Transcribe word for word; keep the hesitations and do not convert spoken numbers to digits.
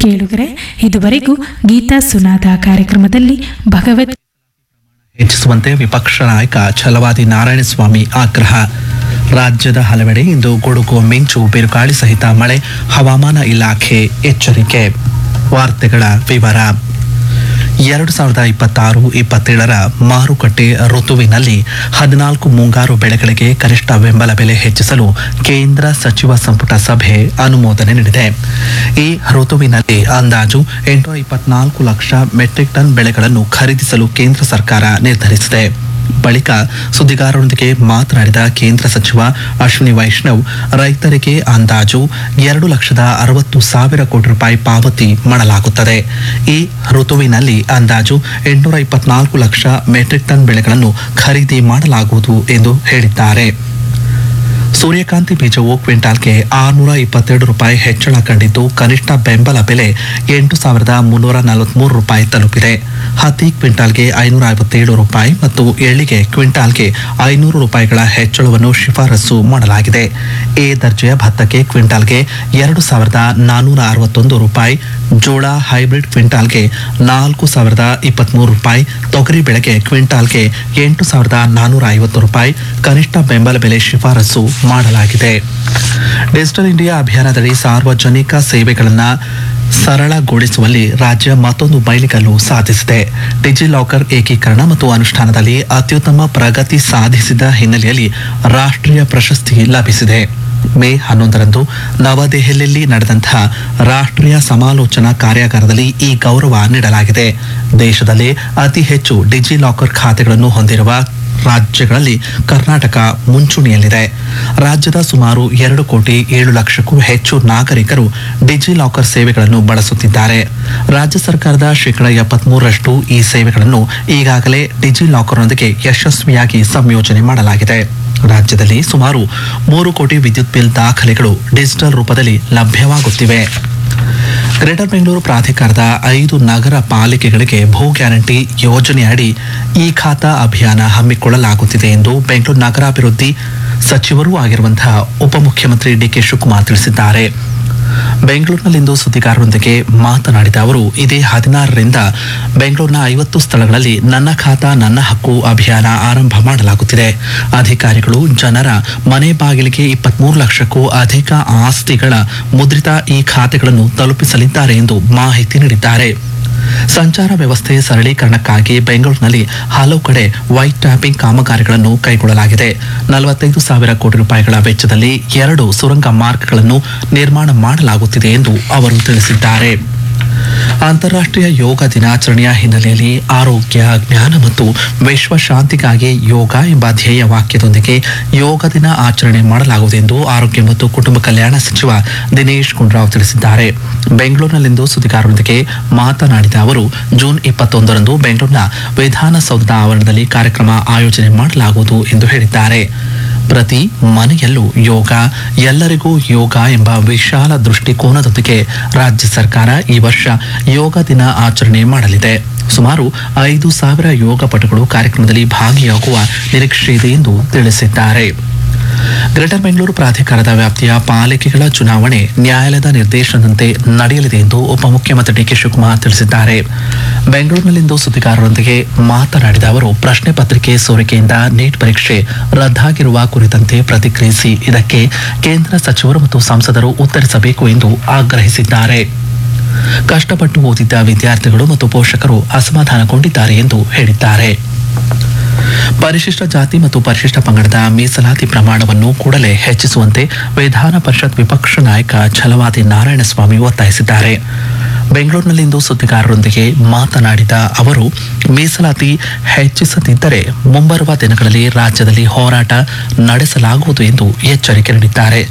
ಕೇಳುಗರೆ, ಇದುವರೆಗೂ ಗೀತಾ ಸುನಾದ ಕಾರ್ಯಕ್ರಮದಲ್ಲಿ ಭಗವದ್ ಹೆಚ್ಚಿಸುವಂತೆ ವಿಪಕ್ಷ ನಾಯಕ ಛಲವಾದಿ ನಾರಾಯಣಸ್ವಾಮಿ ಆಗ್ರಹ. ರಾಜ್ಯದ ಹಲವೆಡೆ ಇಂದು ಗುಡುಗು ಮಿಂಚು ಬಿರುಗಾಳಿ ಸಹಿತ ಮಳೆ, ಹವಾಮಾನ ಇಲಾಖೆ ಎಚ್ಚರಿಕೆ. ವಾರ್ತೆಗಳ ವಿವರ. ಎರಡು ಸಾವಿರದ ಇಪ್ಪತ್ತಾರು ಇಪ್ಪತ್ತೇಳರ ಮಾರುಕಟ್ಟೆ ಋತುವಿನಲ್ಲಿ ಹದಿನಾಲ್ಕು ಮುಂಗಾರು ಬೆಳೆಗಳಿಗೆ ಕನಿಷ್ಠ ಬೆಂಬಲ ಬೆಲೆ ಹೆಚ್ಚಿಸಲು ಕೇಂದ್ರ ಸಚಿವ ಸಂಪುಟ ಸಭೆ ಅನುಮೋದನೆ ನೀಡಿದೆ. ಈ ಋತುವಿನಲ್ಲಿ ಅಂದಾಜು ಎಂಟುನೂರ ಇಪ್ಪತ್ನಾಲ್ಕು ಲಕ್ಷ ಮೆಟ್ರಿಕ್ ಟನ್ ಬೆಳೆಗಳನ್ನು ಖರೀದಿಸಲು ಕೇಂದ್ರ ಸರ್ಕಾರ ನಿರ್ಧರಿಸಿದೆ. ಬಳಿಕ ಸುದ್ದಿಗಾರರೊಂದಿಗೆ ಮಾತನಾಡಿದ ಕೇಂದ್ರ ಸಚಿವ ಅಶ್ವಿನಿ ವೈಷ್ಣವ್, ರೈತರಿಗೆ ಅಂದಾಜು ಎರಡು ಲಕ್ಷದ ಅರವತ್ತು ಸಾವಿರ ಕೋಟಿ ರೂಪಾಯಿ ಪಾವತಿ ಮಾಡಲಾಗುತ್ತದೆ. ಈ ಋತುವಿನಲ್ಲಿ ಅಂದಾಜು ಎಂಟುನೂರ ಇಪ್ಪತ್ನಾಲ್ಕು ಲಕ್ಷ ಮೆಟ್ರಿಕ್ ಟನ್ ಬೆಳೆಗಳನ್ನು ಖರೀದಿ ಮಾಡಲಾಗುವುದು ಎಂದು ಹೇಳಿದ್ದಾರೆ. ಸೂರ್ಯಕಾಂತಿ ಬೀಜವು ಕ್ವಿಂಟಾಲ್ಗೆ ಆರುನೂರ ಇಪ್ಪತ್ತೆರಡು ರೂಪಾಯಿ ಹೆಚ್ಚಳ ಕಂಡಿದ್ದು, ಕನಿಷ್ಠ ಬೆಂಬಲ ಬೆಲೆ ಎಂಟು ಸಾವಿರದ ಮುನ್ನೂರ ನಲವತ್ಮೂರು ರೂಪಾಯಿ ತಲುಪಿದೆ. ಹತ್ತಿ ಕ್ವಿಂಟಾಲ್ಗೆ ಐನೂರ ಐವತ್ತೇಳು ರೂಪಾಯಿ ಮತ್ತು ಎಳ್ಳಿಗೆ ಕ್ವಿಂಟಾಲ್ಗೆ ಐನೂರು ರೂಪಾಯಿಗಳ ಹೆಚ್ಚಳವನ್ನು ಶಿಫಾರಸು ಮಾಡಲಾಗಿದೆ. ಎ ದರ್ಜೆಯ ಭತ್ತಕ್ಕೆ ಕ್ವಿಂಟಾಲ್ಗೆ ಎರಡು ಸಾವಿರದ ನಾನ್ನೂರ ಅರವತ್ತೊಂದು ರೂಪಾಯಿ, ಜೋಳ ಹೈಬ್ರಿಡ್ ಕ್ವಿಂಟಾಲ್ಗೆ ನಾಲ್ಕು ಸಾವಿರದ ಇಪ್ಪತ್ಮೂರು ರೂಪಾಯಿ, ತೊಗರಿ ಬೆಳೆಗೆ ಕ್ವಿಂಟಾಲ್ಗೆ ಎಂಟು ಸಾವಿರದ ನಾನ್ನೂರ ಐವತ್ತು ರೂಪಾಯಿ ಕನಿಷ್ಠ ಬೆಂಬಲ ಬೆಲೆ ಶಿಫಾರಸು ಮಾಡಲಾಗಿದೆ. ಡಿಜಿಟಲ್ ಇಂಡಿಯಾ ಅಭಿಯಾನದಡಿ ಸಾರ್ವಜನಿಕ ಸೇವೆಗಳನ್ನು ಸರಳಗೊಳಿಸುವಲ್ಲಿ ರಾಜ್ಯ ಮತ್ತೊಂದು ಮೈಲಿಗಲ್ಲು ಸಾಧಿಸಿದೆ. ಡಿಜಿ ಲಾಕರ್ ಏಕೀಕರಣ ಮತ್ತು ಅನುಷ್ಠಾನದಲ್ಲಿ ಅತ್ಯುತ್ತಮ ಪ್ರಗತಿ ಸಾಧಿಸಿದ ಹಿನ್ನೆಲೆಯಲ್ಲಿ ರಾಷ್ಟ್ರೀಯ ಪ್ರಶಸ್ತಿ ಲಭಿಸಿದೆ. ಮೇ ಹನ್ನೊಂದರಂದು ನವದೆಹಲಿಯಲ್ಲಿ ನಡೆದಂತಹ ರಾಷ್ಟ್ರೀಯ ಸಮಾಲೋಚನಾ ಕಾರ್ಯಾಗಾರದಲ್ಲಿ ಈ ಗೌರವ ನೀಡಲಾಗಿದೆ. ದೇಶದಲ್ಲೇ ಅತಿ ಹೆಚ್ಚು ಡಿಜಿ ಲಾಕರ್ ಖಾತೆಗಳನ್ನು ಹೊಂದಿರುವ ರಾಜ್ಯಗಳಲ್ಲಿ ಕರ್ನಾಟಕ ಮುಂಚೂಣಿಯಲ್ಲಿದೆ. ರಾಜ್ಯದ ಸುಮಾರು ಎರಡು ಕೋಟಿ ಏಳು ಲಕ್ಷಕ್ಕೂ ಹೆಚ್ಚು ನಾಗರಿಕರು ಡಿಜಿ ಲಾಕರ್ ಸೇವೆಗಳನ್ನು ಬಳಸುತ್ತಿದ್ದಾರೆ. ರಾಜ್ಯ ಸರ್ಕಾರದ ಶೇಕಡ ಎಪ್ಪತ್ಮೂರರಷ್ಟು ಈ ಸೇವೆಗಳನ್ನು ಈಗಾಗಲೇ ಡಿಜಿ ಲಾಕರ್ನೊಂದಿಗೆ ಯಶಸ್ವಿಯಾಗಿ ಸಂಯೋಜನೆ ಮಾಡಲಾಗಿದೆ. ರಾಜ್ಯದಲ್ಲಿ ಸುಮಾರು ಮೂರು ಕೋಟಿ ವಿದ್ಯುತ್ ಬಿಲ್ ದಾಖಲೆಗಳು ಡಿಜಿಟಲ್ ರೂಪದಲ್ಲಿ ಲಭ್ಯವಾಗುತ್ತಿವೆ. ಗ್ರೇಟರ್ ಬೆಂಗಳೂರು ಪ್ರಾಧಿಕಾರದ ಐದು ನಗರ ಪಾಲಿಕೆಗಳಿಗೆ ಭೂ ಗ್ಯಾರಂಟಿ ಯೋಜನೆಯಡಿ ಈ ಖಾತಾ ಅಭಿಯಾನ ಹಮ್ಮಿಕೊಳ್ಳಲಾಗುತ್ತಿದೆ ಎಂದು ಬೆಂಗಳೂರು ನಗರಾಭಿವೃದ್ಧಿ ಸಚಿವರೂ ಆಗಿರುವಂತಹ ಉಪಮುಖ್ಯಮಂತ್ರಿ ಡಿಕೆ ಶಿವಕುಮಾರ್ ತಿಳಿಸಿದ್ದಾರೆ. ಬೆಂಗಳೂರಿನಲ್ಲಿಂದು ಸುದ್ದಿಗಾರರೊಂದಿಗೆ ಮಾತನಾಡಿದ ಅವರು, ಇದೇ ಹದಿನಾರರಿಂದ ಬೆಂಗಳೂರಿನ ಐವತ್ತು ಸ್ಥಳಗಳಲ್ಲಿ ನನ್ನ ಖಾತಾ ನನ್ನ ಹಕ್ಕು ಅಭಿಯಾನ ಆರಂಭ ಮಾಡಲಾಗುತ್ತಿದೆ. ಅಧಿಕಾರಿಗಳು ಜನರ ಮನೆ ಬಾಗಿಲಿಗೆ ಇಪ್ಪತ್ಮೂರು ಲಕ್ಷಕ್ಕೂ ಅಧಿಕ ಆಸ್ತಿಗಳ ಮುದ್ರಿತ ಈ ಖಾತೆಗಳನ್ನು ತಲುಪಿಸಲಿದ್ದಾರೆ ಎಂದು ಮಾಹಿತಿ ನೀಡಿದ್ದಾರೆ. ಸಂಚಾರ ವ್ಯವಸ್ಥೆ ಸರಳೀಕರಣಕ್ಕಾಗಿ ಬೆಂಗಳೂರಿನಲ್ಲಿ ಹಲವು ಕಡೆ ವೈಟ್ ಟ್ಯಾಪಿಂಗ್ ಕಾಮಗಾರಿಗಳನ್ನು ಕೈಗೊಳ್ಳಲಾಗಿದೆ. ನಲವತ್ತೈದು ಸಾವಿರ ಕೋಟಿ ರೂಪಾಯಿಗಳ ವೆಚ್ಚದಲ್ಲಿ ಎರಡು ಸುರಂಗ ಮಾರ್ಗಗಳನ್ನು ನಿರ್ಮಾಣ ಮಾಡಲಾಗುತ್ತಿದೆ ಎಂದು ಅವರು ತಿಳಿಸಿದ್ದಾರೆ. ಅಂತಾರಾಷ್ಟ್ರೀಯ ಯೋಗ ದಿನಾಚರಣೆಯ ಹಿನ್ನೆಲೆಯಲ್ಲಿ ಆರೋಗ್ಯ, ಜ್ಞಾನ ಮತ್ತು ವಿಶ್ವ ಶಾಂತಿಗಾಗಿ ಯೋಗ ಎಂಬ ಧ್ಯೇಯ ವಾಕ್ಯದೊಂದಿಗೆ ಯೋಗ ದಿನ ಆಚರಣೆ ಮಾಡಲಾಗುವುದು ಎಂದು ಆರೋಗ್ಯ ಮತ್ತು ಕುಟುಂಬ ಕಲ್ಯಾಣ ಸಚಿವ ದಿನೇಶ್ ಗುಂಡೂರಾವ್ ತಿಳಿಸಿದ್ದಾರೆ. ಬೆಂಗಳೂರಿನಲ್ಲಿಂದು ಸುದ್ದಿಗಾರರೊಂದಿಗೆ ಮಾತನಾಡಿದ ಅವರು, ಜೂನ್ ಇಪ್ಪತ್ತೊಂದರಂದು ಬೆಂಗಳೂರಿನ ವಿಧಾನಸೌಧದ ಆವರಣದಲ್ಲಿ ಕಾರ್ಯಕ್ರಮ ಆಯೋಜನೆ ಮಾಡಲಾಗುವುದು ಎಂದು ಹೇಳಿದ್ದಾರೆ. ಪ್ರತಿ ಮನೆಯಲ್ಲೂ ಯೋಗ, ಎಲ್ಲರಿಗೂ ಯೋಗ ಎಂಬ ವಿಶಾಲ ದೃಷ್ಟಿಕೋನದೊಂದಿಗೆ ರಾಜ್ಯ ಸರ್ಕಾರ ಈ ವರ್ಷ ಯೋಗ ದಿನ ಆಚರಣೆ ಮಾಡಲಿದೆ. ಸುಮಾರು ಐದು ಸಾವಿರ ಯೋಗ ಪಟುಗಳು ಕಾರ್ಯಕ್ರಮದಲ್ಲಿ ಭಾಗಿಯಾಗುವ ನಿರೀಕ್ಷೆ ಇದೆ ಎಂದು ತಿಳಿಸಿದ್ದಾರೆ. ಗ್ರೇಟರ್ ಬೆಂಗಳೂರು ಪ್ರಾಧಿಕಾರದ ವ್ಯಾಪ್ತಿಯ ಪಾಲಿಕೆಗಳ ಚುನಾವಣೆ ನ್ಯಾಯಾಲಯದ ನಿರ್ದೇಶನದಂತೆ ನಡೆಯಲಿದೆ ಎಂದು ಉಪಮುಖ್ಯಮಂತ್ರಿ ಡಿಕೆ ಶಿವಕುಮಾರ್ ತಿಳಿಸಿದ್ದಾರೆ. ಬೆಂಗಳೂರಿನಲ್ಲಿಂದು ಸುದ್ದಿಗಾರರೊಂದಿಗೆ ಮಾತನಾಡಿದ ಅವರು, ಪ್ರಶ್ನೆ ಪತ್ರಿಕೆ ಸೋರಿಕೆಯಿಂದ ನೀಟ್ ಪರೀಕ್ಷೆ ರದ್ದಾಗಿರುವ ಕುರಿತಂತೆ ಪ್ರತಿಕ್ರಿಯಿಸಿ ಇದಕ್ಕೆ ಕೇಂದ್ರ ಸಚಿವರು ಮತ್ತು ಸಂಸದರು ಉತ್ತರಿಸಬೇಕು ಎಂದು ಆಗ್ರಹಿಸಿದ್ದಾರೆ. ಕಷ್ಟಪಟ್ಟು ಓದಿದ್ದ ವಿದ್ಯಾರ್ಥಿಗಳು ಮತ್ತು ಪೋಷಕರು ಅಸಮಾಧಾನಗೊಂಡಿದ್ದಾರೆ ಎಂದು ಹೇಳಿದ್ದಾರೆ. ಪರಿಶಿಷ್ಟ ಜಾತಿ ಮತ್ತು ಪರಿಶಿಷ್ಟ ಪಂಗಡದ ಮೀಸಲಾತಿ ಪ್ರಮಾಣವನ್ನು ಕೂಡಲೇ ಹೆಚ್ಚಿಸುವಂತೆ ವಿಧಾನ ಪರಿಷತ್ ವಿಪಕ್ಷ ನಾಯಕ ಛಲವಾದಿ ನಾರಾಯಣಸ್ವಾಮಿ ಒತ್ತಾಯಿಸಿದ್ದಾರೆ. ಬೆಂಗಳೂರಿನಲ್ಲಿಂದು ಸುದ್ದಿಗಾರರೊಂದಿಗೆ ಮಾತನಾಡಿದ ಅವರು, ಮೀಸಲಾತಿ ಹೆಚ್ಚಿಸದಿದ್ದರೆ ಮುಂಬರುವ ದಿನಗಳಲ್ಲಿ ರಾಜ್ಯದಲ್ಲಿ ಹೋರಾಟ ನಡೆಸಲಾಗುವುದು ಎಂದು ಎಚ್ಚರಿಕೆ ನೀಡಿದ್ದಾರೆ.